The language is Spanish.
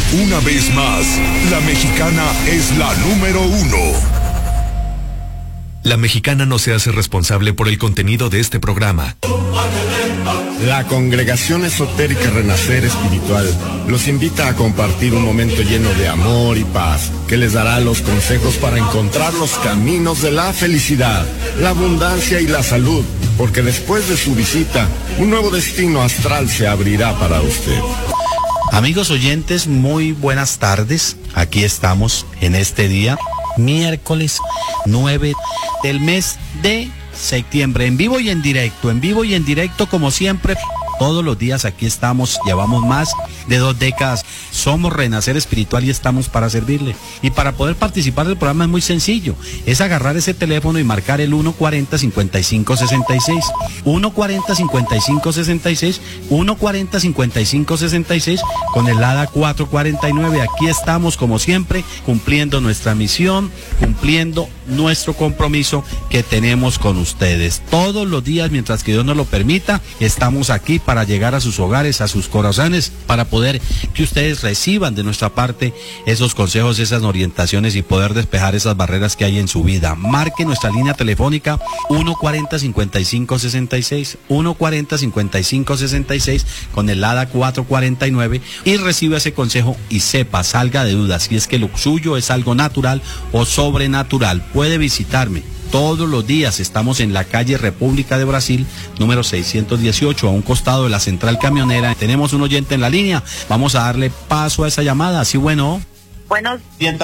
Una vez más, la Mexicana es la número 1. La Mexicana no se hace responsable por el contenido de este programa. La Congregación Esotérica Renacer Espiritual los invita a compartir un momento lleno de amor y paz, que les dará los consejos para encontrar los caminos de la felicidad, la abundancia y la salud, porque después de su visita, un nuevo destino astral se abrirá para usted. Amigos oyentes, muy buenas tardes. Aquí estamos en este día, miércoles 9 del mes de septiembre, en vivo y en directo como siempre. Todos los días aquí estamos, llevamos más de 2 décadas, somos Renacer Espiritual y estamos para servirle. Y para poder participar del programa es muy sencillo, es agarrar ese teléfono y marcar el 140-5566, 140-5566, 140-5566 con el ADA 449. Aquí estamos como siempre, cumpliendo nuestra misión, cumpliendo nuestro compromiso que tenemos con ustedes. Todos los días, mientras que Dios nos lo permita, estamos aquí para llegar a sus hogares, a sus corazones, para poder que ustedes reciban de nuestra parte esos consejos, esas orientaciones y poder despejar esas barreras que hay en su vida. Marque nuestra línea telefónica 140-5566, 140-5566 con el ADA 449 y reciba ese consejo y sepa, salga de dudas si es que lo suyo es algo natural o sobrenatural. Puede visitarme. Todos los días estamos en la calle República de Brasil, número 618, a un costado de la central camionera. Tenemos un oyente en la línea. Vamos a darle paso a esa llamada. Sí, bueno. Buenos